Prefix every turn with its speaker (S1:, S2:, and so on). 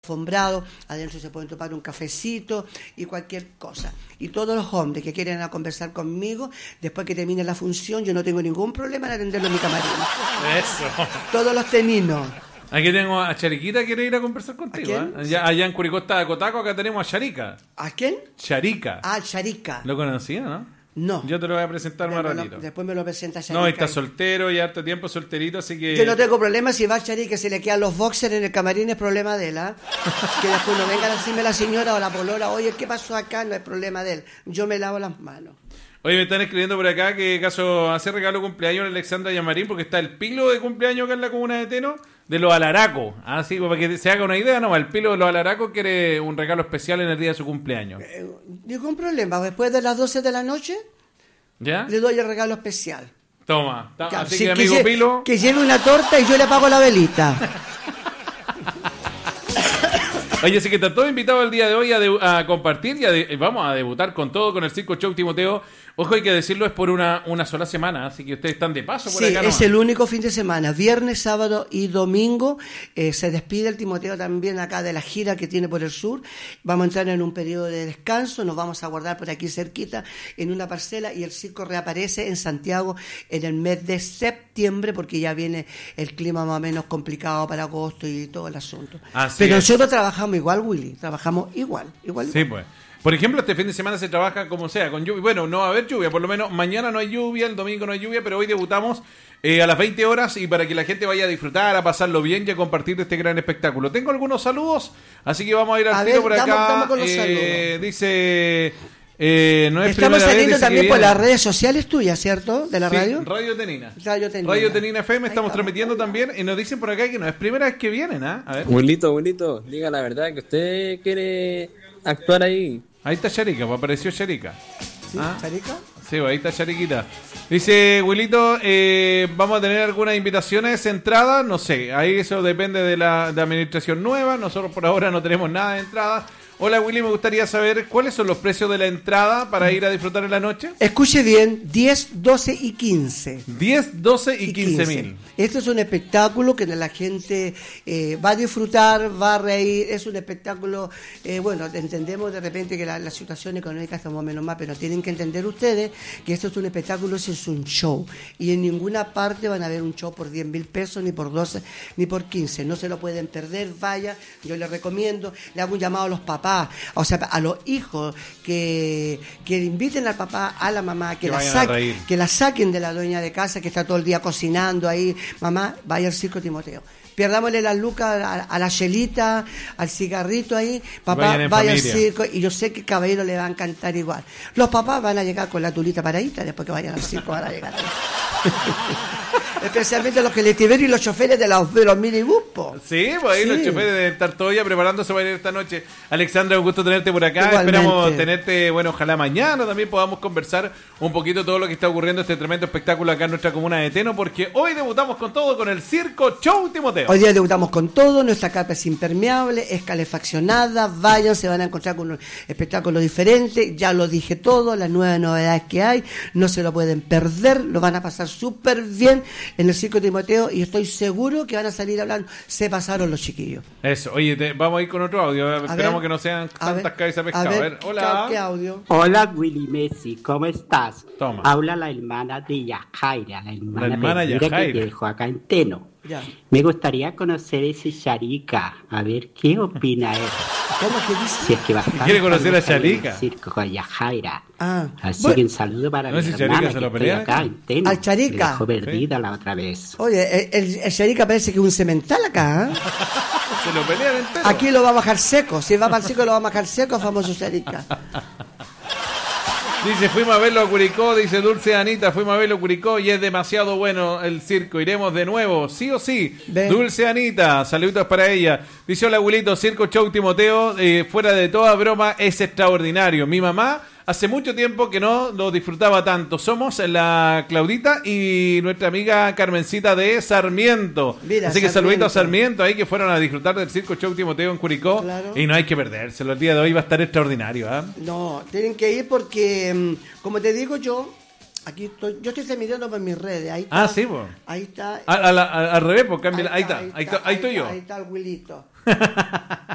S1: alfombrado, adentro se pueden tomar un cafecito y cualquier cosa. Y todos los hombres que quieren conversar conmigo, después que termine la función, yo no tengo ningún problema en atenderlo en mi camarín.
S2: Eso.
S1: Todos los teninos.
S2: Aquí tengo a Chariquita, quiere ir a conversar contigo.
S1: ¿A quién?
S2: Allá en Curicó está Cotaco, acá tenemos a Charica.
S1: ¿A quién?
S2: Charica.
S1: Ah, Charica.
S2: ¿Lo conocía, no?
S1: No.
S2: Yo te lo voy a presentar más ratito.
S1: Después me lo presenta Charica.
S2: No, está soltero y harto tiempo solterito, así que...
S1: Yo no tengo problema si va a Charica y se le quedan los boxers en el camarín, es problema de él, ¿ah? Que después no venga a decirme la señora o la polola, oye, ¿qué pasó acá? No es problema de él. Yo me lavo las manos.
S2: Oye, me están escribiendo por acá que caso hace regalo de cumpleaños a Alexandra Yamarín, porque está el pilo de cumpleaños acá en la comuna de Teno, de los Alaracos. Así, para que se haga una idea, no, el pilo de los Alaracos quiere un regalo especial en el día de su cumpleaños.
S1: Ningún problema, después de las 12 de la noche,
S2: ¿ya?
S1: le doy el regalo especial.
S2: Toma,
S1: Claro,
S2: así
S1: sí,
S2: que amigo Pilo...
S1: Que lleve una torta y yo le pago la velita.
S2: Oye, así que está todo invitado el día de hoy a compartir y vamos a debutar con todo con el Circo Show Timoteo. Ojo, hay que decirlo, es por una sola semana, así que ustedes están de paso por
S1: sí,
S2: acá. Sí,
S1: es el único fin de semana, viernes, sábado y domingo. Se despide el Timoteo también acá de la gira que tiene por el sur. Vamos a entrar en un periodo de descanso, nos vamos a guardar por aquí cerquita en una parcela y el circo reaparece en Santiago en el mes de septiembre porque ya viene el clima más o menos complicado para agosto y todo el asunto. Pero nosotros trabajamos igual, Willy, trabajamos igual.
S2: Sí, pues. Por ejemplo, este fin de semana se trabaja como sea, con lluvia. Bueno, no va a haber lluvia, por lo menos mañana no hay lluvia, el domingo no hay lluvia, pero hoy debutamos a las 20 horas y para que la gente vaya a disfrutar, a pasarlo bien y a compartir este gran espectáculo. Tengo algunos saludos, así que vamos a ir al tiro por acá.
S1: Damos con los saludos.
S2: Dice... no es
S1: Estamos saliendo también por las
S2: viene.
S1: redes sociales tuyas, ¿cierto? ¿De la radio?
S2: Radio Tenina.
S1: Radio
S2: Tenina FM, estamos transmitiendo también y nos dicen por acá que no es primera vez que vienen, ¿ah? A ver.
S3: Abuelito, diga la verdad que usted quiere actuar ahí.
S2: Ahí está Charica, pues apareció Charica.
S1: ¿Sí? ¿Charica?
S2: Sí, ahí está Chariquita. Dice, Wilito, vamos a tener algunas invitaciones, entradas, no sé, ahí eso depende de la administración nueva, nosotros por ahora no tenemos nada de entrada. Hola Willy, me gustaría saber cuáles son los precios de la entrada para ir a disfrutar en la noche.
S1: Escuche bien, 10, 12 y 15.
S2: 10, 12 y 15 mil.
S1: Esto es un espectáculo que la gente va a disfrutar, va a reír. Es un espectáculo, bueno, entendemos de repente que la situación económica está más o menos mal, pero tienen que entender ustedes que esto es un espectáculo, eso es un show. Y en ninguna parte van a ver un show por 10.000 pesos, ni por 12, ni por 15. No se lo pueden perder, vaya, yo les recomiendo, le hago un llamado a los papás, o sea, a los hijos que inviten al papá, a la mamá, que la saquen de la dueña de casa que está todo el día cocinando ahí. Mamá, vaya al Circo Timoteo. Pierdámosle las lucas a la chelita, al cigarrito ahí. Papá, vaya al circo. Y yo sé que Caballero le va a encantar igual. Los papás van a llegar con la tulita paradita después que vayan al circo, van a llegar ahí. Especialmente los colectiveros y los choferes de los minibús.
S2: Sí, pues ahí los choferes de estar todavía preparándose para ir esta noche. Alexandra, un gusto tenerte por acá. Igualmente. Esperamos tenerte, bueno, ojalá mañana también podamos conversar un poquito todo lo que está ocurriendo, este tremendo espectáculo acá en nuestra comuna de Teno, porque hoy debutamos con todo con el Circo Show Timoteo.
S1: Hoy día debutamos con todo, nuestra carpa es impermeable, es calefaccionada, vayan, se van a encontrar con un espectáculo diferente, ya lo dije todo, las nuevas novedades que hay, no se lo pueden perder, lo van a pasar súper bien en el Circo Timoteo y estoy seguro que van a salir hablando, se pasaron los chiquillos.
S2: Eso, oye, vamos a ir con otro audio, esperamos que no sean tantas cabezas de pescado. A ver, hola.
S1: ¿Qué audio?
S4: Hola Willy Messi, ¿cómo estás?
S2: Toma.
S4: Habla la hermana de Yajaira, la hermana
S2: Yajaira
S4: que dejó acá en Teno.
S1: Ya.
S4: Me gustaría conocer ese Charica, a ver qué opina él.
S1: ¿Cómo que dice?
S4: Si es que va a estar
S2: ¿Quiere conocer a Charica?
S4: Circo con Yajaira.
S1: Así
S4: que un saludo para mi hermana que estoy acá en Teno.
S1: Al Charica.
S4: Me dejó perdida la otra vez.
S1: Oye, el Charica parece que es un cemental acá, ¿eh?
S2: Se lo pelean entero.
S1: Aquí lo va a bajar seco, si va para el circo lo va a bajar seco, famoso Charica.
S2: Dice, fuimos a verlo a Curicó, dice Dulce Anita, fuimos a verlo a Curicó y es demasiado bueno el circo, iremos de nuevo, sí o sí. ¿Ven? Dulce Anita, saludos para ella. Dice, hola abuelito, Circo Show Timoteo, fuera de toda broma, es extraordinario. Mi mamá hace mucho tiempo que no lo disfrutaba tanto. Somos la Claudita y nuestra amiga Carmencita de Sarmiento.
S1: Mira,
S2: así que saluditos a Sarmiento ahí que fueron a disfrutar del Circo Show Timoteo en Curicó. Claro. Y no hay que perdérselo, el día de hoy va a estar extraordinario.
S1: No, tienen que ir porque, como te digo yo estoy transmitiendo por mis redes. Ahí está,
S2: sí, pues.
S1: Ahí está.
S2: Al revés, pues cambia. Ahí está, ahí estoy yo.
S1: Ahí está el Wilito.